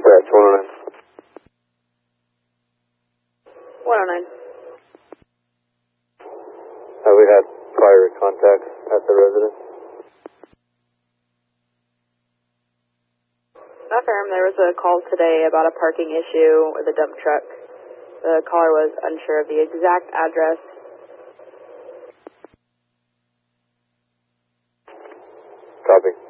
Dispatch, 109. 109. We had prior contact at the residence. Affirm, there was a call today about a parking issue with a dump truck. The caller was unsure of the exact address. Copy.